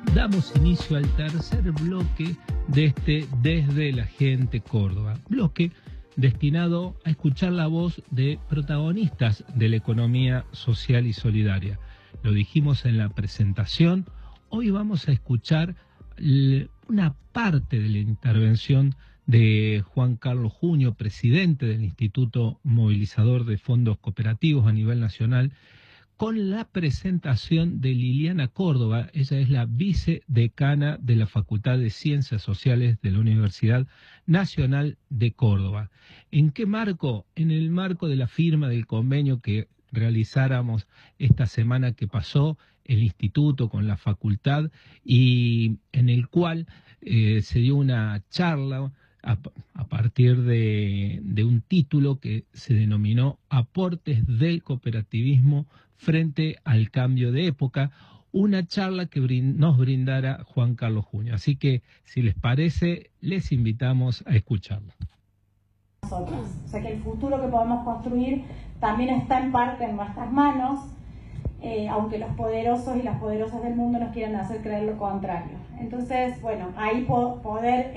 Damos inicio al tercer bloque de este Desde la Gente Córdoba, bloque destinado a escuchar la voz de protagonistas de la economía social y solidaria. Lo dijimos en la presentación, hoy vamos a escuchar una parte de la intervención de Juan Carlos Junio, presidente del Instituto Movilizador de Fondos Cooperativos a nivel nacional, con la presentación de Liliana Córdoba. Ella es la vicedecana de la Facultad de Ciencias Sociales de la Universidad Nacional de Córdoba. ¿En qué marco? En el marco de la firma del convenio que realizáramos esta semana que pasó el instituto con la facultad y en el cual se dio una charla a partir de un título que se denominó Aportes del cooperativismo frente al cambio de época, una charla que nos brindara Juan Carlos Junio. Así que, si les parece, les invitamos a escucharla. Nosotros. O sea que el futuro que podemos construir también está en parte en nuestras manos, aunque los poderosos y las poderosas del mundo nos quieran hacer creer lo contrario. Entonces, bueno, ahí poder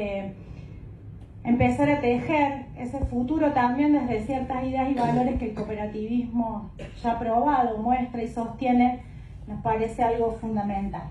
empezar a tejer ese futuro también desde ciertas ideas y valores que el cooperativismo ya ha probado, muestra y sostiene, nos parece algo fundamental.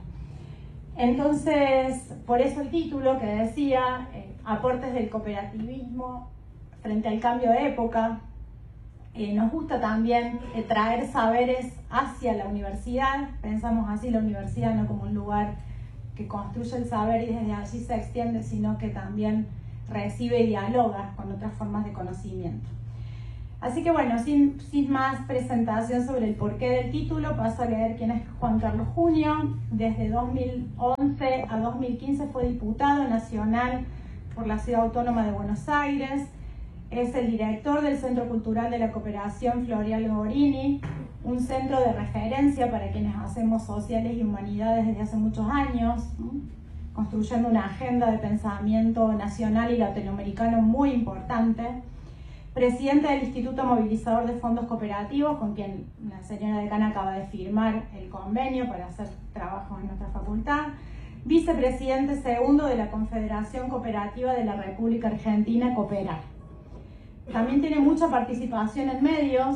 Entonces, por eso el título que decía, aportes del cooperativismo frente al cambio de época. Nos gusta también traer saberes hacia la universidad, pensamos así la universidad no como un lugar que construye el saber y desde allí se extiende, sino que también recibe y dialoga con otras formas de conocimiento. Así que bueno, sin más presentación sobre el porqué del título, paso a leer quién es Juan Carlos Junio. Desde 2011 a 2015 fue diputado nacional por la Ciudad Autónoma de Buenos Aires. Es el director del Centro Cultural de la Cooperación Florial Gorini, un centro de referencia para quienes hacemos sociales y humanidades desde hace muchos años, construyendo una agenda de pensamiento nacional y latinoamericano muy importante. Presidente del Instituto Movilizador de Fondos Cooperativos, con quien la señora decana acaba de firmar el convenio para hacer trabajos en nuestra facultad. Vicepresidente segundo de la Confederación Cooperativa de la República Argentina, Cooperar. También tiene mucha participación en medios.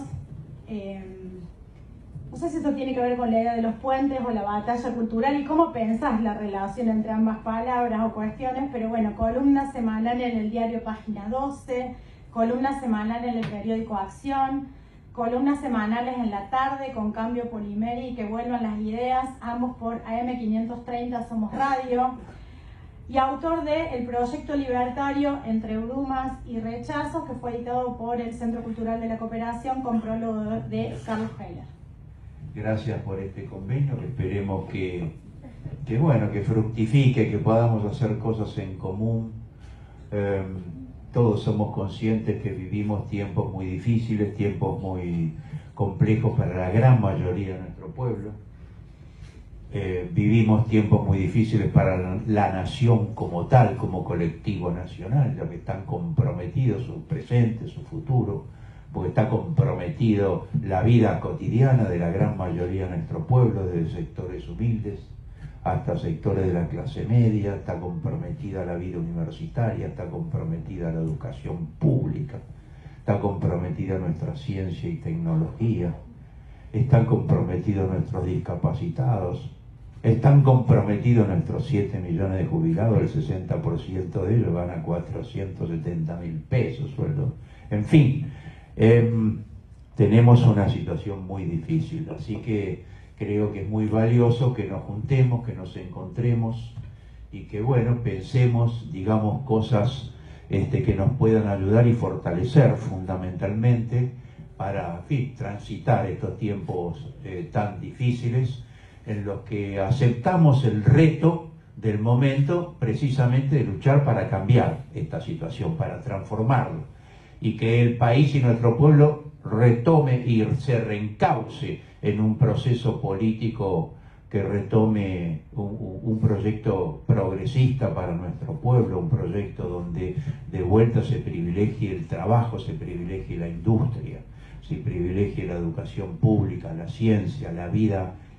No sé si esto tiene que ver con la idea de los puentes o la batalla cultural y cómo pensás la relación entre ambas palabras o cuestiones, pero bueno, columna semanal en el diario Página 12, columna semanal en el periódico Acción, columnas semanales en la tarde con Cambio Polimeri y Que Vuelvan las Ideas, ambos por AM530 Somos Radio, y autor de El Proyecto Libertario Entre Brumas y Rechazos, que fue editado por el Centro Cultural de la Cooperación con prólogo de Carlos Heller. Gracias por este convenio, que esperemos que fructifique, que podamos hacer cosas en común. Todos somos conscientes que vivimos tiempos muy difíciles, tiempos muy complejos para la gran mayoría de nuestro pueblo. Vivimos tiempos muy difíciles para la nación como tal, como colectivo nacional, ya que están comprometidos su presente, su futuro, porque está comprometido la vida cotidiana de la gran mayoría de nuestro pueblo, desde sectores humildes hasta sectores de la clase media, está comprometida la vida universitaria, está comprometida la educación pública, está comprometida nuestra ciencia y tecnología, están comprometidos nuestros discapacitados, están comprometidos nuestros 7 millones de jubilados, el 60% de ellos gana 470.000 pesos sueldo. En fin, tenemos una situación muy difícil, así que creo que es muy valioso que nos juntemos, que nos encontremos y que, bueno, pensemos, digamos, cosas que nos puedan ayudar y fortalecer fundamentalmente para, en fin, transitar estos tiempos tan difíciles en los que aceptamos el reto del momento precisamente de luchar para cambiar esta situación, para transformarlo y que el país y nuestro pueblo retome y se reencauce en un proceso político que retome un proyecto progresista para nuestro pueblo, un proyecto donde de vuelta se privilegie el trabajo, se privilegie la industria, se privilegie la educación pública, la ciencia, la vida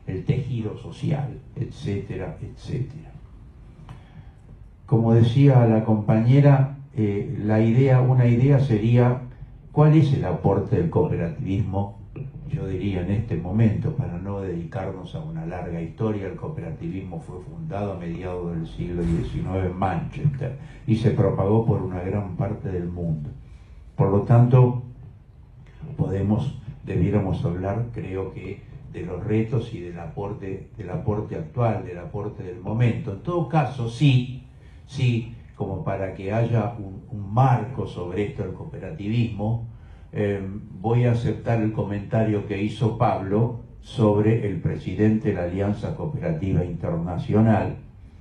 el tejido social, etcétera, etcétera. Como decía la compañera, una idea sería, ¿cuál es el aporte del cooperativismo? Yo diría en este momento, para no dedicarnos a una larga historia, el cooperativismo fue fundado a mediados del siglo XIX en Manchester y se propagó por una gran parte del mundo. Por lo tanto, debiéramos hablar, creo que, de los retos y del aporte actual, del aporte del momento. En todo caso, sí, como para que haya un marco sobre esto del cooperativismo, voy a aceptar el comentario que hizo Pablo sobre el presidente de la Alianza Cooperativa Internacional,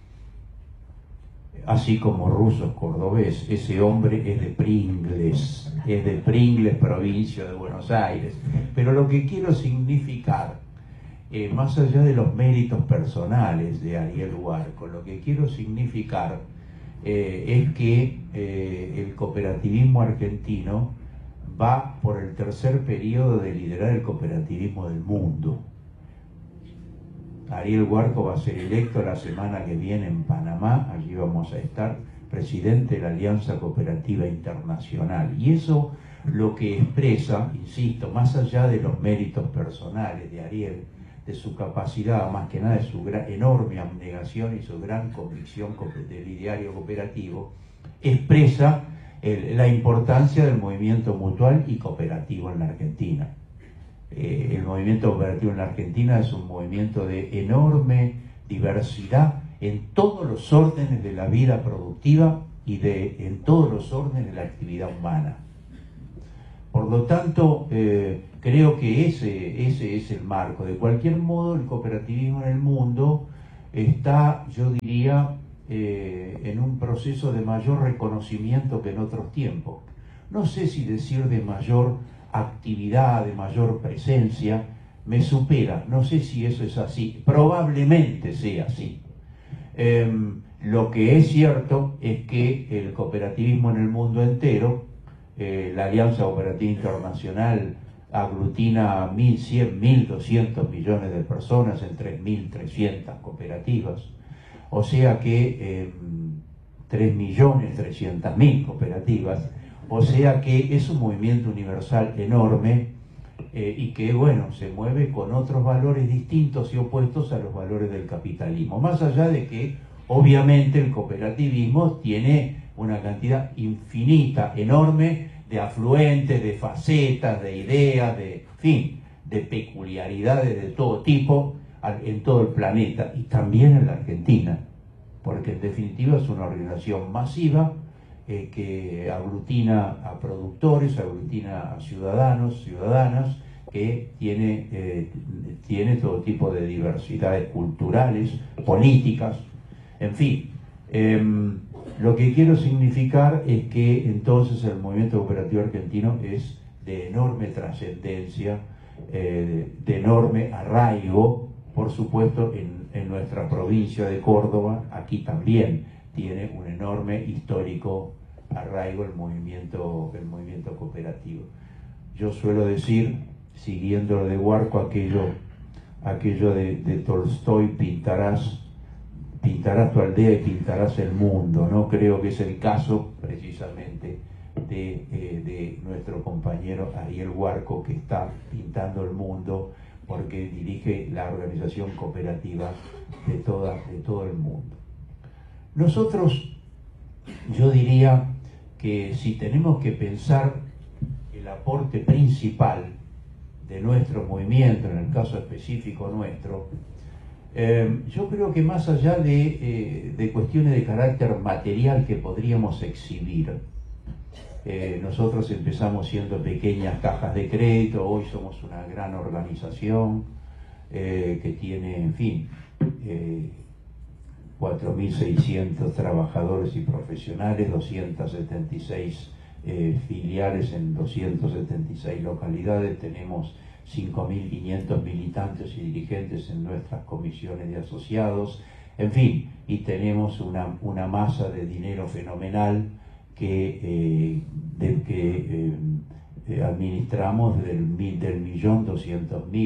así como ruso cordobés. Ese hombre es de Pringles, provincia de Buenos Aires. Pero lo que quiero significar, más allá de los méritos personales de Ariel Huarco, lo que quiero significar es que el cooperativismo argentino va por el tercer periodo de liderar el cooperativismo del mundo. Ariel Huarco va a ser electo la semana que viene en Panamá, allí vamos a estar, presidente de la Alianza Cooperativa Internacional. Y eso lo que expresa, insisto, más allá de los méritos personales de Ariel, de su capacidad, más que nada de su enorme abnegación y su gran convicción del ideario cooperativo, expresa la importancia del movimiento mutual y cooperativo en la Argentina. El movimiento cooperativo en la Argentina es un movimiento de enorme diversidad en todos los órdenes de la vida productiva y en todos los órdenes de la actividad humana. Por lo tanto, creo que ese es el marco. De cualquier modo, el cooperativismo en el mundo está, yo diría, en un proceso de mayor reconocimiento que en otros tiempos. No sé si decir de mayor actividad, de mayor presencia, me supera. No sé si eso es así. Probablemente sea así. Lo que es cierto es que el cooperativismo en el mundo entero, la Alianza Cooperativa Internacional aglutina 1.100, 1.200 millones de personas en 3.300 cooperativas. O sea que 3.300.000 cooperativas, o sea que es un movimiento universal enorme y que, bueno, se mueve con otros valores distintos y opuestos a los valores del capitalismo. Más allá de que, obviamente, el cooperativismo tiene una cantidad infinita, enorme, de afluentes, de facetas, de ideas, de peculiaridades de todo tipo, en todo el planeta y también en la Argentina, porque en definitiva es una organización masiva que aglutina a productores, aglutina a ciudadanos, ciudadanas, que tiene todo tipo de diversidades culturales, políticas, en fin. Lo que quiero significar es que entonces el movimiento cooperativo argentino es de enorme trascendencia, de enorme arraigo. Por supuesto, en nuestra provincia de Córdoba, aquí también tiene un enorme histórico arraigo el movimiento cooperativo. Yo suelo decir, siguiendo lo de Huarco, aquello de Tolstoy, pintarás tu aldea y pintarás el mundo, ¿no? Creo que es el caso precisamente de nuestro compañero Ariel Huarco, que está pintando el mundo porque dirige la organización cooperativa de todo el mundo. Nosotros, yo diría que si tenemos que pensar el aporte principal de nuestro movimiento, en el caso específico nuestro, yo creo que más allá de cuestiones de carácter material que podríamos exhibir, nosotros empezamos siendo pequeñas cajas de crédito, hoy somos una gran organización que tiene, en fin, 4.600 trabajadores y profesionales, 276 filiales en 276 localidades, tenemos 5.500 militantes y dirigentes en nuestras comisiones de asociados, en fin, y tenemos una masa de dinero fenomenal que administramos del 1.200.000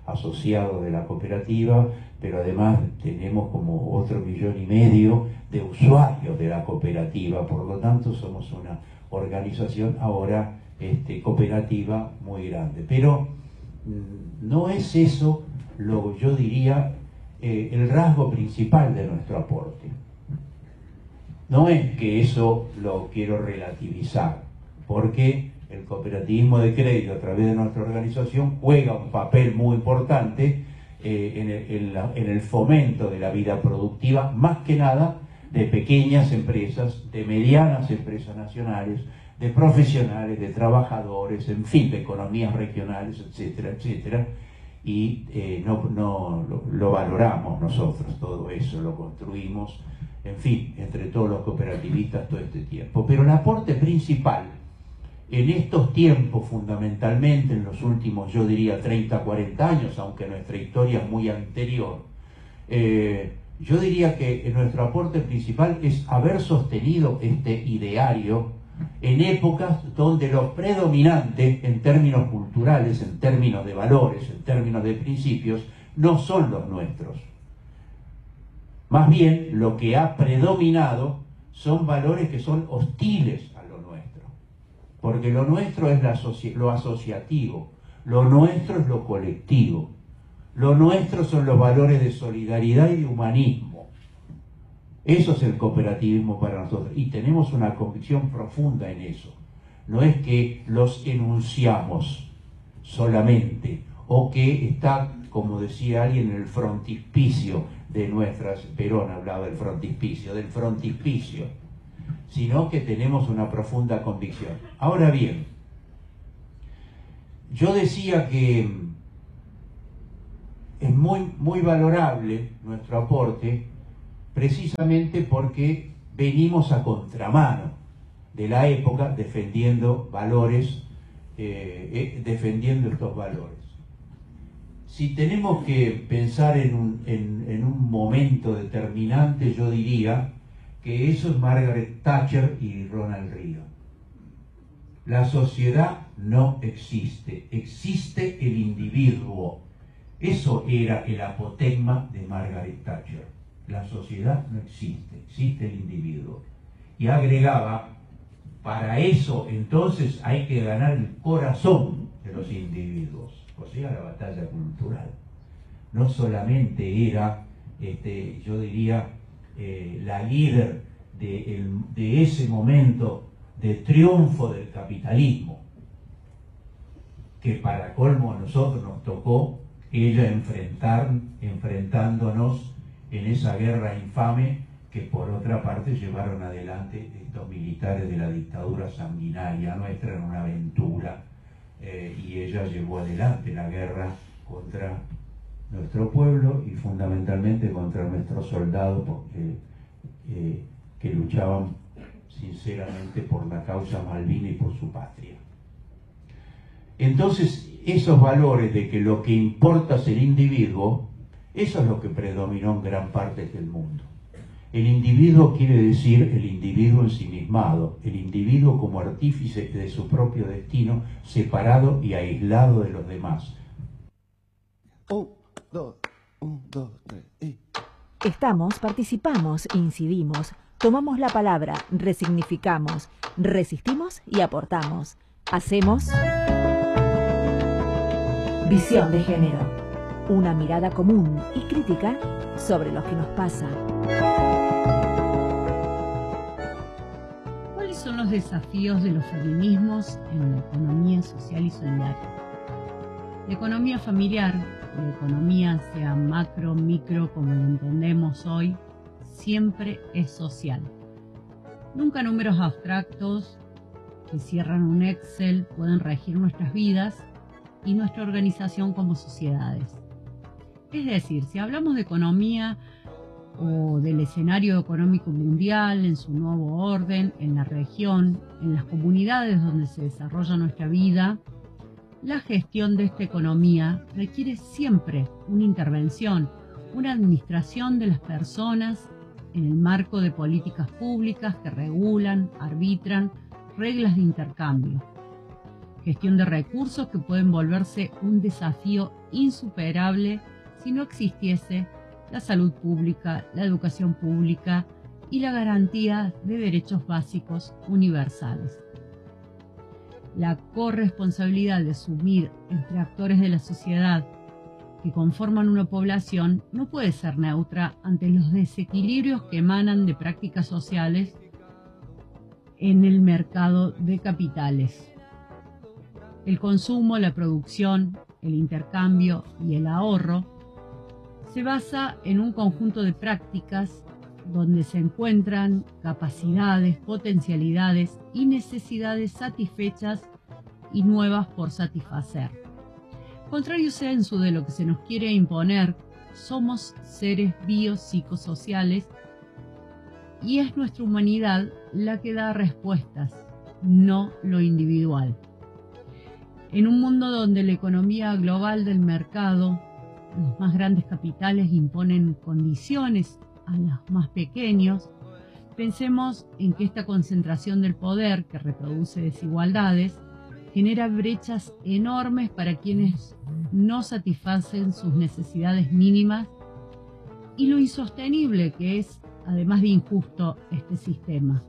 asociados de la cooperativa, pero además tenemos como otro 1,5 millones de usuarios de la cooperativa, por lo tanto somos una organización ahora cooperativa muy grande. Pero no es eso yo diría, el rasgo principal de nuestro aporte. No es que eso lo quiero relativizar, porque el cooperativismo de crédito a través de nuestra organización juega un papel muy importante en el fomento de la vida productiva, más que nada de pequeñas empresas, de medianas empresas nacionales, de profesionales, de trabajadores, en fin, de economías regionales, etcétera, etcétera. Y lo valoramos nosotros, todo eso lo construimos, en fin, entre todos los cooperativistas todo este tiempo. Pero el aporte principal en estos tiempos, fundamentalmente en los últimos, yo diría, 30, 40 años, aunque nuestra historia es muy anterior, yo diría que nuestro aporte principal es haber sostenido este ideario en épocas donde lo predominante en términos culturales, en términos de valores, en términos de principios, no son los nuestros. Más bien, lo que ha predominado son valores que son hostiles a lo nuestro. Porque lo nuestro es lo asociativo, lo nuestro es lo colectivo, lo nuestro son los valores de solidaridad y de humanismo. Eso es el cooperativismo para nosotros y tenemos una convicción profunda en eso. No es que los enunciamos solamente o que está, como decía alguien, en el frontispicio de nuestras, Perón hablaba del frontispicio, sino que tenemos una profunda convicción. Ahora bien, yo decía que es muy valorable nuestro aporte, precisamente porque venimos a contramano de la época defendiendo valores, defendiendo estos valores. Si tenemos que pensar en un momento determinante, yo diría que eso es Margaret Thatcher y Ronald Reagan. La sociedad no existe, existe el individuo. Eso era el apotegma de Margaret Thatcher. La sociedad no existe, existe el individuo. Y agregaba, para eso entonces hay que ganar el corazón de los individuos, o sea, la batalla cultural. No solamente era, yo diría, la líder de ese momento de triunfo del capitalismo, que para colmo a nosotros nos tocó ella enfrentándonos en esa guerra infame que por otra parte llevaron adelante estos militares de la dictadura sanguinaria nuestra en una aventura, y ella llevó adelante la guerra contra nuestro pueblo y fundamentalmente contra nuestros soldados que luchaban sinceramente por la causa Malvinas y por su patria. Entonces, esos valores de que lo que importa es el individuo, eso es lo que predominó en gran parte del mundo. El individuo quiere decir el individuo ensimismado, el individuo como artífice de su propio destino, separado y aislado de los demás. 1, 2, 3, y... Estamos, participamos, incidimos, tomamos la palabra, resignificamos, resistimos y aportamos. Hacemos Visión de Género, una mirada común y crítica sobre lo que nos pasa. ¿Cuáles son los desafíos de los feminismos en la economía social y solidaria? La economía familiar, la economía sea macro, micro, como lo entendemos hoy, siempre es social. Nunca números abstractos que cierran un Excel pueden regir nuestras vidas y nuestra organización como sociedades. Es decir, si hablamos de economía o del escenario económico mundial, en su nuevo orden, en la región, en las comunidades donde se desarrolla nuestra vida, la gestión de esta economía requiere siempre una intervención, una administración de las personas en el marco de políticas públicas que regulan, arbitran reglas de intercambio. gestión de recursos que pueden volverse un desafío insuperable si no existiese la salud pública, la educación pública y la garantía de derechos básicos universales. La corresponsabilidad de asumir entre actores de la sociedad que conforman una población no puede ser neutra ante los desequilibrios que emanan de prácticas sociales en el mercado de capitales. El consumo, la producción, el intercambio y el ahorro se basa en un conjunto de prácticas donde se encuentran capacidades, potencialidades y necesidades satisfechas y nuevas por satisfacer. Contrario sensu de lo que se nos quiere imponer, somos seres biopsicosociales y es nuestra humanidad la que da respuestas, no lo individual. En un mundo donde la economía global del mercado, los más grandes capitales imponen condiciones a los más pequeños, pensemos en que esta concentración del poder que reproduce desigualdades genera brechas enormes para quienes no satisfacen sus necesidades mínimas y lo insostenible que es, además de injusto, este sistema.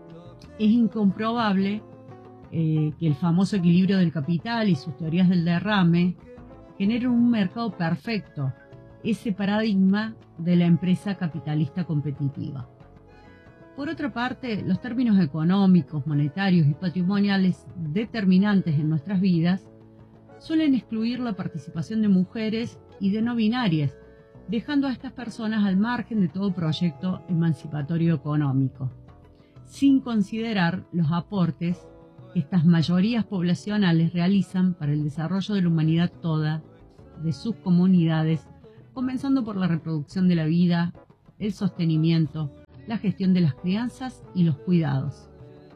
Es incomprobable que el famoso equilibrio del capital y sus teorías del derrame generen un mercado perfecto, ese paradigma de la empresa capitalista competitiva. Por otra parte, los términos económicos, monetarios y patrimoniales determinantes en nuestras vidas suelen excluir la participación de mujeres y de no binarias, dejando a estas personas al margen de todo proyecto emancipatorio económico, sin considerar los aportes que estas mayorías poblacionales realizan para el desarrollo de la humanidad toda, de sus comunidades, comenzando por la reproducción de la vida, el sostenimiento, la gestión de las crianzas y los cuidados.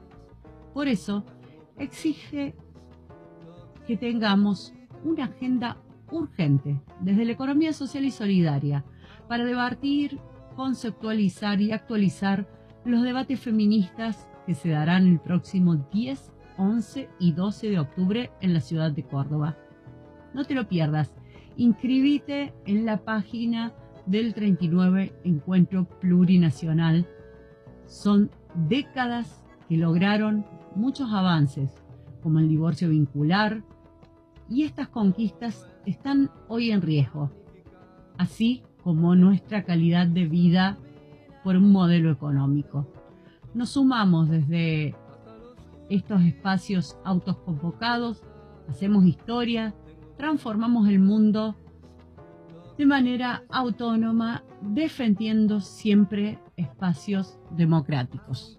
Por eso, exige que tengamos una agenda urgente desde la economía social y solidaria para debatir, conceptualizar y actualizar los debates feministas que se darán el próximo 10, 11 y 12 de octubre en la ciudad de Córdoba. No te lo pierdas. Inscríbete en la página del 39 Encuentro Plurinacional. Son décadas que lograron muchos avances, como el divorcio vincular, y estas conquistas están hoy en riesgo, así como nuestra calidad de vida por un modelo económico. Nos sumamos desde estos espacios autoconvocados, hacemos historia, transformamos el mundo de manera autónoma, defendiendo siempre espacios democráticos.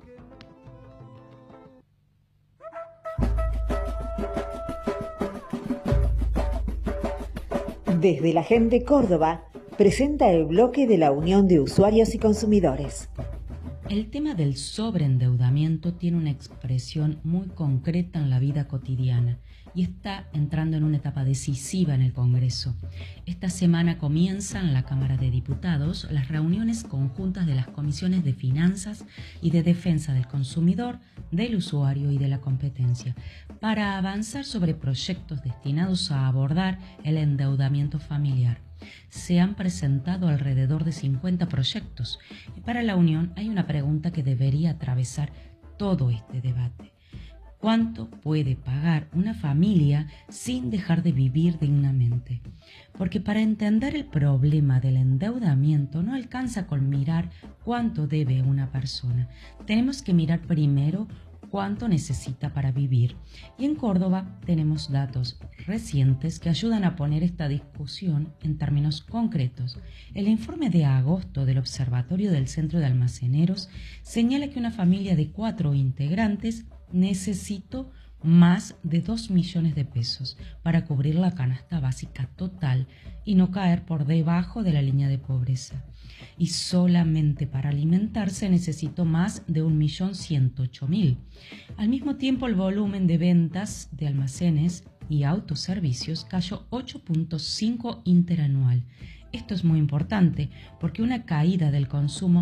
Desde la Gente Córdoba presenta el bloque de la Unión de Usuarios y Consumidores. El tema del sobreendeudamiento tiene una expresión muy concreta en la vida cotidiana y está entrando en una etapa decisiva en el Congreso. Esta semana comienzan en la Cámara de Diputados las reuniones conjuntas de las comisiones de Finanzas y de Defensa del Consumidor, del Usuario y de la Competencia, para avanzar sobre proyectos destinados a abordar el endeudamiento familiar. Se han presentado alrededor de 50 proyectos y para la Unión hay una pregunta que debería atravesar todo este debate. ¿Cuánto puede pagar una familia sin dejar de vivir dignamente? Porque para entender el problema del endeudamiento no alcanza con mirar cuánto debe una persona. Tenemos que mirar primero cuánto necesita para vivir. Y en Córdoba tenemos datos recientes que ayudan a poner esta discusión en términos concretos. El informe de agosto del Observatorio del Centro de Almaceneros señala que una familia de 4 integrantes necesitó más de 2 millones de pesos para cubrir la canasta básica total y no caer por debajo de la línea de pobreza. Y solamente para alimentarse necesitó más de 1.108.000. Al mismo tiempo, el volumen de ventas de almacenes y autoservicios cayó 8.5 interanual. Esto es muy importante porque una caída del consumo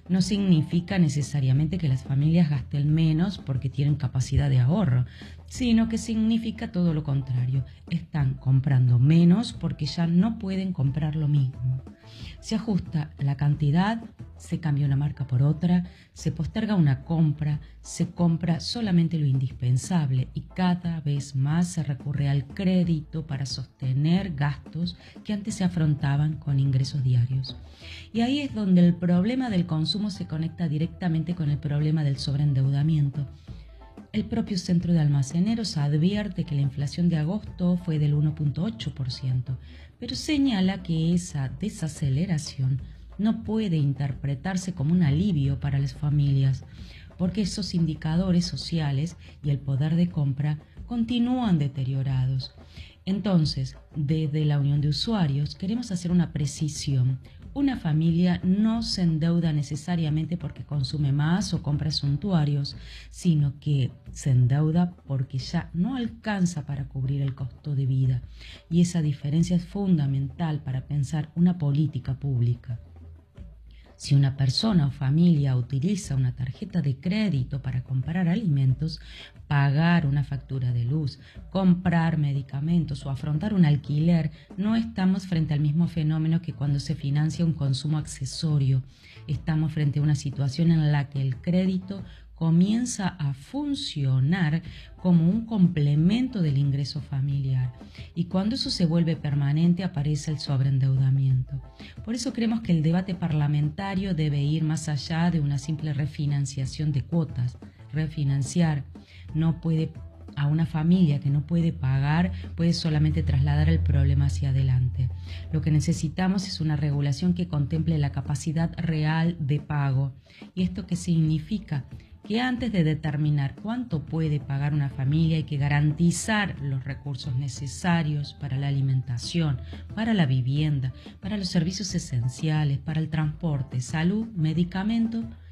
no significa necesariamente que las familias gasten menos porque tienen capacidad de ahorro, sino que significa todo lo contrario. Están comprando menos porque ya no pueden comprar lo mismo. Se ajusta la cantidad, se cambia una marca por otra, se posterga una compra, se compra solamente lo indispensable y cada vez más se recurre al crédito para sostener gastos que antes se afrontaban con ingresos diarios. Y ahí es donde el problema del consumo se conecta directamente con el problema del sobreendeudamiento. El propio Centro de Almaceneros advierte que la inflación de agosto fue del 1.8%, pero señala que esa desaceleración no puede interpretarse como un alivio para las familias, porque esos indicadores sociales y el poder de compra continúan deteriorados. Entonces, desde la Unión de Usuarios queremos hacer una precisión. Una familia no se endeuda necesariamente porque consume más o compra suntuarios, sino que se endeuda porque ya no alcanza para cubrir el costo de vida. Y esa diferencia es fundamental para pensar una política pública. Si una persona o familia utiliza una tarjeta de crédito para comprar alimentos, pagar una factura de luz, comprar medicamentos o afrontar un alquiler, no estamos frente al mismo fenómeno que cuando se financia un consumo accesorio. Estamos frente a una situación en la que el crédito comienza a funcionar como un complemento del ingreso familiar. Y cuando eso se vuelve permanente, aparece el sobreendeudamiento. Por eso creemos que el debate parlamentario debe ir más allá de una simple refinanciación de cuotas. Refinanciar no puede, a una familia que no puede pagar, puede solamente trasladar el problema hacia adelante. Lo que necesitamos es una regulación que contemple la capacidad real de pago. ¿Y esto qué significa? Que antes de determinar cuánto puede pagar una familia hay que garantizar los recursos necesarios para la alimentación, para la vivienda, para los servicios esenciales, para el transporte, salud, medicamentos